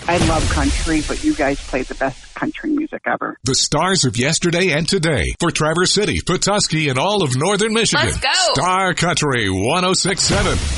I love country, but you guys play the best country music ever. The stars of yesterday and today for Traverse City, Petoskey, and all of northern Michigan. Let's go. Star Country 106.7.